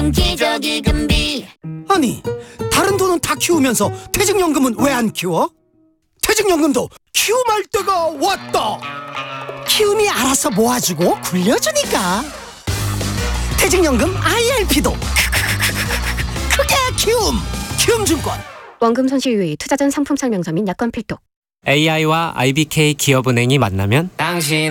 기저귀 금비. 아니, 다른 돈은 다 키우면서 퇴직연금은 왜 안 키워? 퇴직연금도 키움할 때가 왔다. 키움이 알아서 모아주고 굴려주니까. 퇴직연금 IRP도 크게 키움증권. 원금 손실 유의, 투자전 상품 설명서 및 약관 필독. AI와 IBK 기업은행이 만나면 당신